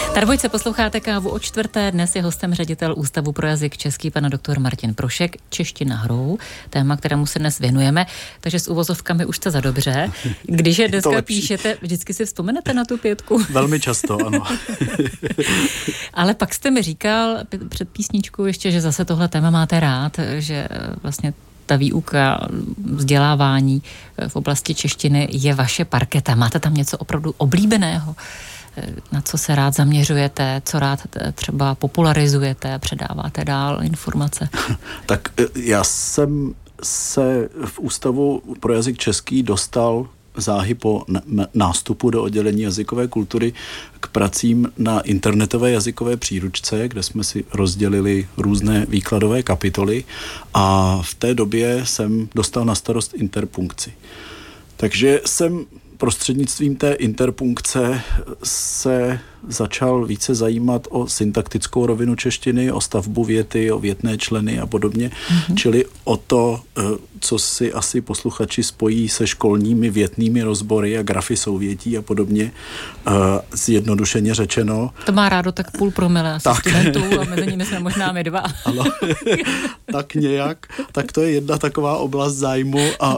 Na Dvojce posloucháte Kávu o čtvrté. Dnes je hostem ředitel Ústavu pro jazyk český pan doktor Martin Prošek. Čeština hrou, téma, kterému se dnes věnujeme, takže s uvozovkami už jste za dobře. Když je dneska píšete, vždycky si vzpomenete na tu 5? Velmi často, ano. Ale pak jste mi říkal před písničkou ještě, že zase tohle téma máte rád, že vlastně ta výuka, vzdělávání v oblasti češtiny je vaše parketa. Máte tam něco opravdu oblíbeného? Na co se rád zaměřujete, co rád třeba popularizujete, předáváte dál informace? Tak já jsem se v Ústavu pro jazyk český dostal záhy po nástupu do oddělení jazykové kultury k pracím na internetové jazykové příručce, kde jsme si rozdělili různé výkladové kapitoly a v té době jsem dostal na starost interpunkci. Takže jsem prostřednictvím té interpunkce se začal více zajímat o syntaktickou rovinu češtiny, o stavbu věty, o větné členy a podobně. Čili o to, co si asi posluchači spojí se školními větnými rozbory a grafy souvětí a podobně, zjednodušeně řečeno. To má rádo tak 0,5 promile asi studentů a mezi nimi jsme možná my 2. Ano, tak nějak. Tak to je jedna taková oblast zájmu a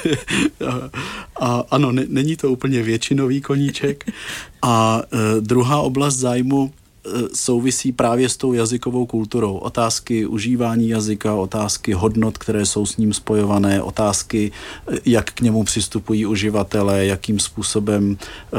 ano, není to úplně většinový koníček. A druhá oblast zájmu souvisí právě s tou jazykovou kulturou. Otázky užívání jazyka, otázky hodnot, které jsou s ním spojované, otázky, jak k němu přistupují uživatelé, jakým způsobem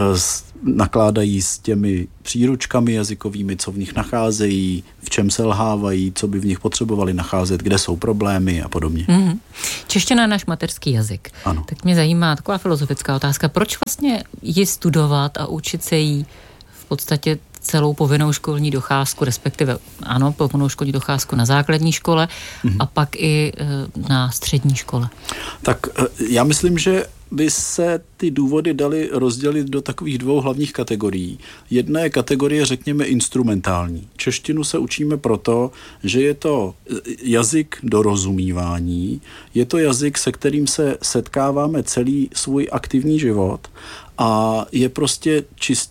nakládají s těmi příručkami jazykovými, co v nich nacházejí, v čem selhávají, co by v nich potřebovali nacházet, kde jsou problémy a podobně. Čeština je náš mateřský jazyk. Ano. Tak mě zajímá taková filozofická otázka. Proč vlastně ji studovat a učit se jí v podstatě celou povinnou školní docházku, respektive ano, povinnou školní docházku na základní škole a pak i na střední škole? Tak já myslím, že by se ty důvody daly rozdělit do takových 2 hlavních kategorií. Jedna je kategorie, řekněme, instrumentální. Češtinu se učíme proto, že je to jazyk dorozumívání, je to jazyk, se kterým se setkáváme celý svůj aktivní život a je prostě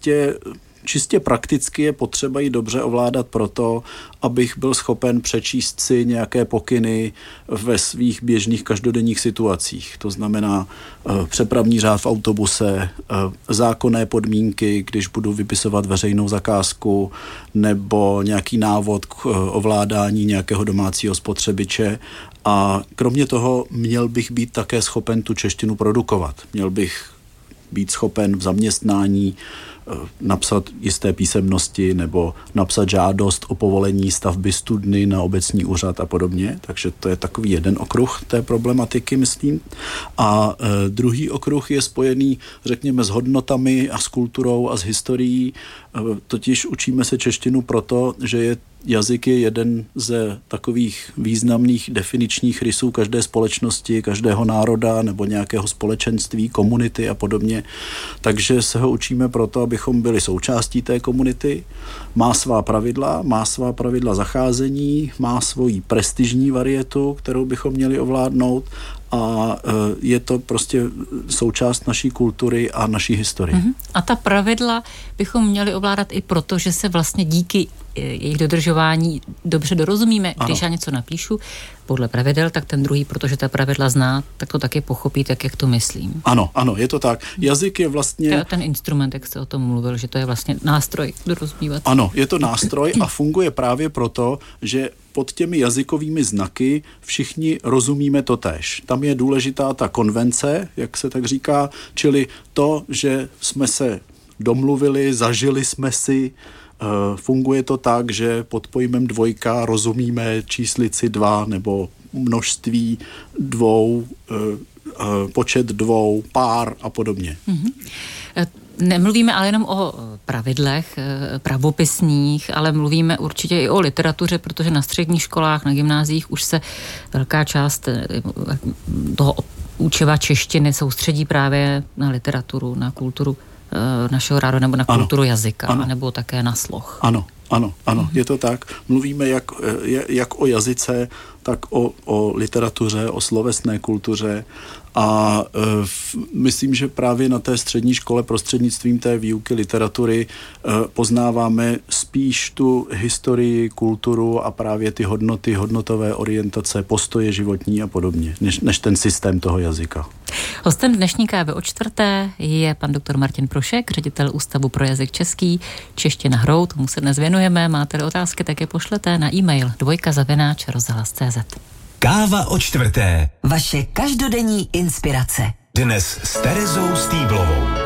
čistě prakticky je potřeba ji dobře ovládat proto, abych byl schopen přečíst si nějaké pokyny ve svých běžných každodenních situacích. To znamená přepravní řád v autobuse, zákonné podmínky, když budu vypisovat veřejnou zakázku, nebo nějaký návod k ovládání nějakého domácího spotřebiče. A kromě toho měl bych být také schopen tu češtinu produkovat. Měl bych být schopen v zaměstnání napsat jisté písemnosti nebo napsat žádost o povolení stavby studny na obecní úřad a podobně. Takže to je takový jeden okruh té problematiky, myslím. A druhý okruh je spojený, řekněme, s hodnotami a s kulturou a s historií. Totiž učíme se češtinu proto, že jazyk je jeden ze takových významných definičních rysů každé společnosti, každého národa nebo nějakého společenství, komunity a podobně. Takže se ho učíme proto, abychom byli součástí té komunity. Má svá pravidla zacházení, má svoji prestižní varietu, kterou bychom měli ovládnout a je to prostě součást naší kultury a naší historie. A ta pravidla bychom měli ovládat i proto, že se vlastně díky jejich dodržování dobře dorozumíme. Ano. Když já něco napíšu podle pravidel, tak ten druhý, protože ta pravidla zná, tak to taky pochopí, tak jak to myslím. Ano, je to tak. Jazyk je vlastně... To je ten instrument, jak jste o tom mluvil, že to je vlastně nástroj dorozumívat. Ano, je to nástroj a funguje právě proto, že pod těmi jazykovými znaky všichni rozumíme totéž. Tam je důležitá ta konvence, jak se tak říká, čili to, že jsme se domluvili, zažili jsme si. Funguje to tak, že pod pojmem 2 rozumíme číslici 2 nebo množství 2, počet 2, pár a podobně. Nemluvíme ale jenom o pravidlech pravopisných, ale mluvíme určitě i o literatuře, protože na středních školách, na gymnáziích už se velká část toho učiva češtiny soustředí právě na literaturu, na kulturu našeho rádu nebo na kulturu jazyka, nebo také na sloh. Ano, je to tak. Mluvíme jak o jazyce, tak o literatuře, o slovesné kultuře A myslím, že právě na té střední škole prostřednictvím té výuky literatury poznáváme spíš tu historii, kulturu a právě ty hodnoty, hodnotové orientace, postoje životní a podobně, než ten systém toho jazyka. Hostem dnešní kávy o čtvrté je pan doktor Martin Prošek, ředitel Ústavu pro jazyk český, Čeština hrou, tomu se dnes věnujeme. Máte otázky, tak je pošlete na e-mail 2@rozhlas.cz. Káva o čtvrté. Vaše každodenní inspirace. Dnes s Terezou Stýblovou.